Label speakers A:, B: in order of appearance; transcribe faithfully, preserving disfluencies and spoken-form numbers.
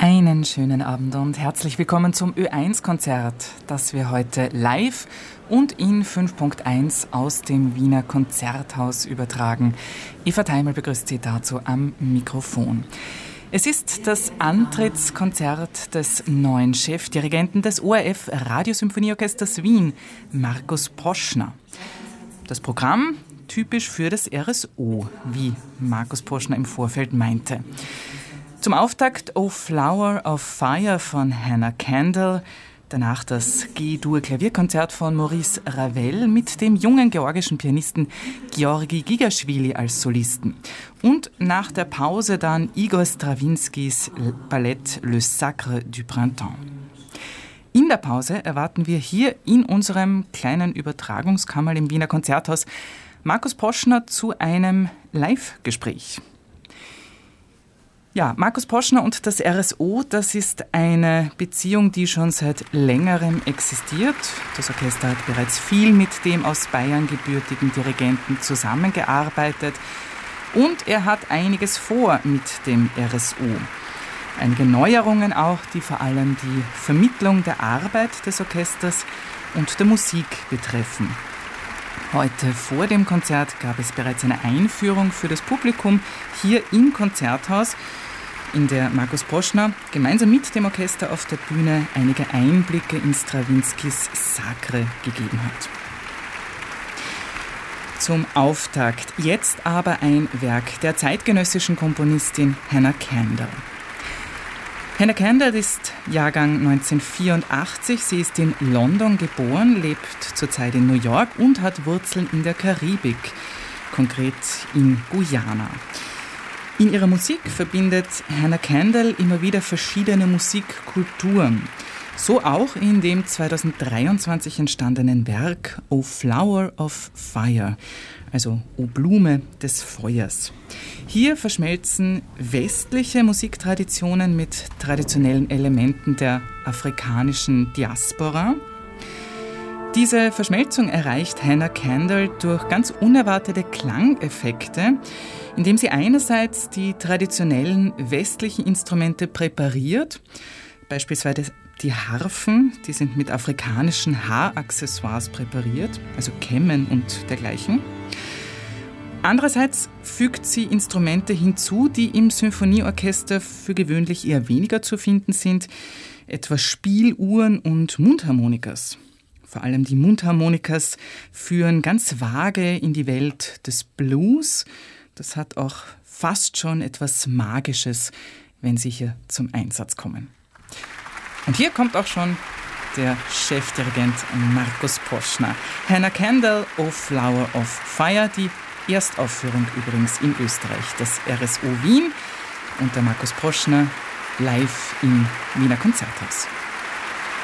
A: Einen schönen Abend und herzlich willkommen zum Ö eins Konzert, das wir heute live und in fünf Punkt eins aus dem Wiener Konzerthaus übertragen. Eva Teimel begrüßt Sie dazu am Mikrofon. Es ist das Antrittskonzert des neuen Chefdirigenten des O R F Radiosymphonieorchesters Wien, Markus Poschner. Das Programm typisch für das R S O, wie Markus Poschner im Vorfeld meinte. Zum Auftakt O Flower of Fire von Hannah Kendall, danach das G-Dur-Klavierkonzert von Maurice Ravel mit dem jungen georgischen Pianisten Georgi Gigaschwili als Solisten und nach der Pause dann Igor Strawinskys Ballett Le Sacre du Printemps. In der Pause erwarten wir hier in unserem kleinen Übertragungskammer im Wiener Konzerthaus Markus Poschner zu einem Live-Gespräch. Ja, Markus Poschner und das R S O, das ist eine Beziehung, die schon seit längerem existiert. Das Orchester hat bereits viel mit dem aus Bayern gebürtigen Dirigenten zusammengearbeitet und er hat einiges vor mit dem R S O. Einige Neuerungen auch, die vor allem die Vermittlung der Arbeit des Orchesters und der Musik betreffen. Heute vor dem Konzert gab es bereits eine Einführung für das Publikum hier im Konzerthaus, in der Markus Poschner gemeinsam mit dem Orchester auf der Bühne einige Einblicke in Strawinskys Sacre gegeben hat. Zum Auftakt jetzt aber ein Werk der zeitgenössischen Komponistin Hannah Kendall. Hannah Kendall ist Jahrgang neunzehnhundertvierundachtzig. Sie ist in London geboren, lebt zurzeit in New York und hat Wurzeln in der Karibik, konkret in Guyana. In ihrer Musik verbindet Hannah Kendall immer wieder verschiedene Musikkulturen. So auch in dem zweitausenddreiundzwanzig entstandenen Werk O Flower of Fire, also O Blume des Feuers. Hier verschmelzen westliche Musiktraditionen mit traditionellen Elementen der afrikanischen Diaspora. Diese Verschmelzung erreicht Hannah Kendall durch ganz unerwartete Klangeffekte, indem sie einerseits die traditionellen westlichen Instrumente präpariert, beispielsweise die Harfen, die sind mit afrikanischen Haaraccessoires präpariert, also Kämmen und dergleichen. Andererseits fügt sie Instrumente hinzu, die im Symphonieorchester für gewöhnlich eher weniger zu finden sind, etwa Spieluhren und Mundharmonikas. Vor allem die Mundharmonikas führen ganz vage in die Welt des Blues. Das hat auch fast schon etwas Magisches, wenn sie hier zum Einsatz kommen. Und hier kommt auch schon der Chefdirigent Markus Poschner. Hannah Kendall, O Flower of Fire, die Erstaufführung übrigens in Österreich, das R S O Wien und der Markus Poschner live im Wiener Konzerthaus.